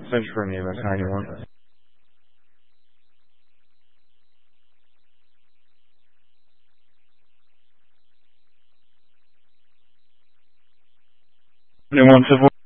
Search for me about how you want. Anyone to